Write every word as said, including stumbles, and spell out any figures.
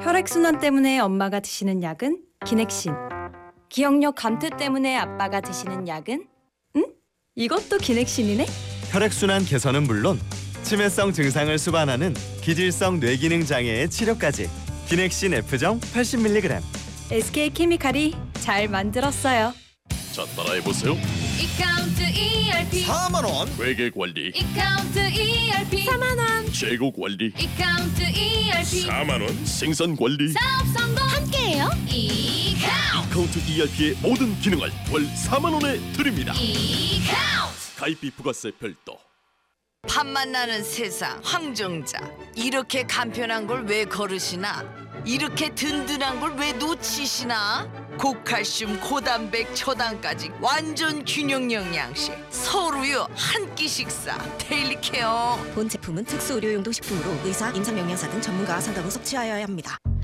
혈액순환 때문에 엄마가 드시는 약은 기넥신. 기억력 감퇴 때문에 아빠가 드시는 약은? 응? 이것도 기넥신이네? 혈액순환 개선은 물론 치매성 증상을 수반하는 기질성 뇌기능 장애의 치료까지. 기넥신 F정 팔십 밀리그램. 에스케이케미칼이 잘 만들었어요. 자, 따라해보세요. 이카운트 이알피 사만 원. 회계관리. 이카운트 이알피 사만 원 재고관리. 이카운트 이알피 사만 원. 생산관리. 사업 성공 함께해요. 이카운트 카운트 이알피의 모든 기능을 월 사만 원에 드립니다. 이카운트 가입비 부가세 별도. 팥맛 나는 세상 황정자, 이렇게 간편한 걸 왜 거르시나? 이렇게 든든한 걸 왜 놓치시나? 고칼슘, 고단백, 초당까지 완전 균형 영양식 서울우유 한 끼 식사 데일리 케어. 본 제품은 특수 의료용도 식품으로 의사, 임상영양사 등 전문가와 상담 후 섭취하여야 합니다.